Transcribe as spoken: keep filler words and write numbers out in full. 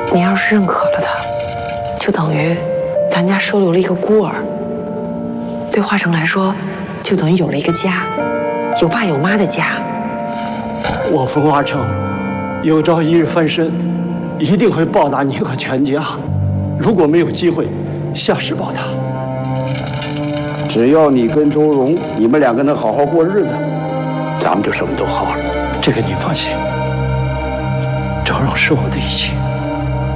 你要是认可了他，就等于咱家收留了一个孤儿。对华成来说，就等于有了一个家，有爸有妈的家。 我冯华成，有朝一日翻身，一定会报答你和全家。如果没有机会，下世报答。 只要你跟周荣，你们两个能好好过日子，咱们就什么都好了。 这个你放心，周荣是我的一切。